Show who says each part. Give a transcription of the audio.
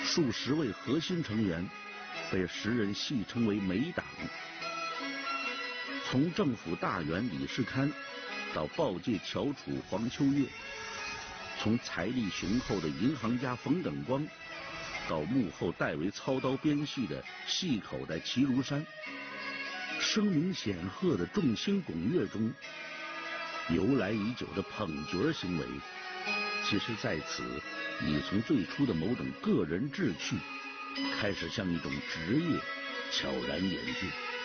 Speaker 1: 数十位核心成员被时人戏称为美党。从政府大员李世堪到报界翘楚黄秋月，从财力雄厚的银行家冯耿光到幕后代为操刀编戏的戏口袋齐如山，声名显赫的众星拱月中，由来已久的捧角行为，其实在此已从最初的某种个人志趣，开始向一种职业悄然演进。